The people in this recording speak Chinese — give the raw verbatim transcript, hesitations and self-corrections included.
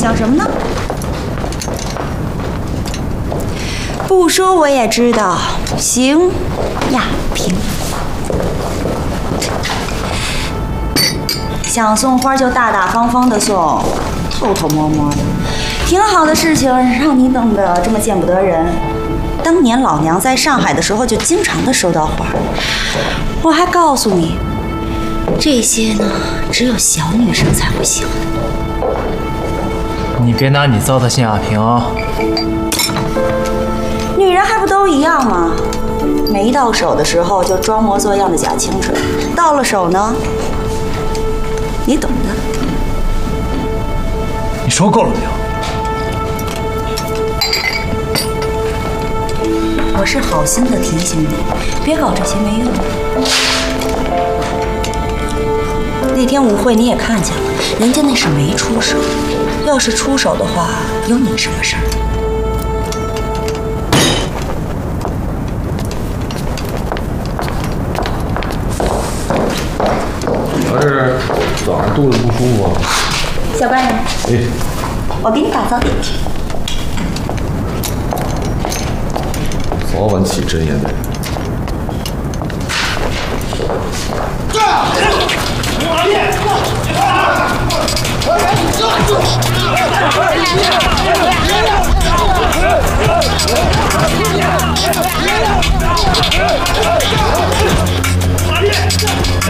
想什么呢？不说我也知道，行，亚平。想送花就大大方方的送，偷偷摸摸的，挺好的事情，让你等得这么见不得人。当年老娘在上海的时候，就经常的收到花，我还告诉你，这些呢，只有小女生才会喜欢。 你别拿你糟蹋信亚平啊！ 女人还不都一样吗？没到手的时候就装模作样的假清纯，到了手呢，你懂的。 你说够了没有？ 我是好心的提醒你，别搞这些没用的。那天舞会你也看见了，人家那是没出手，要是出手的话，有你什么事儿？ 你要是早上肚子不舒服， 小官人， 哎， 我给你打早点去。 早晚起真言的人。 马丽